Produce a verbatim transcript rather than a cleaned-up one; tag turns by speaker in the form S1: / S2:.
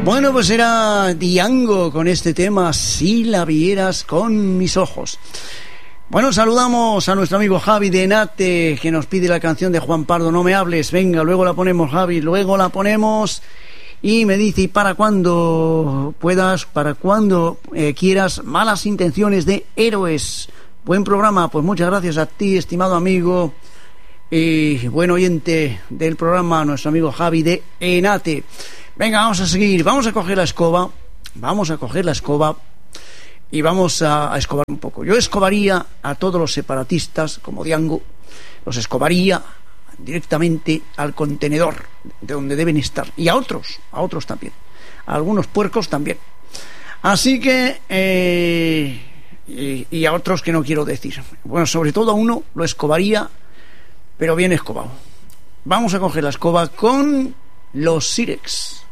S1: Bueno, pues era Diango con este tema, Si la vieras con mis ojos. Bueno, saludamos a nuestro amigo Javi de Enate, que nos pide la canción de Juan Pardo, No me hables. Venga, luego la ponemos, Javi, luego la ponemos. Y me dice, y para cuando puedas, para cuando eh, quieras, Malas intenciones de Héroes. Buen programa, pues muchas gracias a ti, estimado amigo y buen oyente del programa, nuestro amigo Javi de Enate. Venga, vamos a seguir, vamos a coger la escoba, vamos a coger la escoba y vamos a, a escobar un poco. Yo escobaría a todos los separatistas, como Diango, los escobaría directamente al contenedor de donde deben estar, y a otros, a otros también, a algunos puercos también. Así que, eh, y, y a otros que no quiero decir. Bueno, sobre todo a uno lo escobaría, pero bien escobado. Vamos a coger la escoba con los Sirex.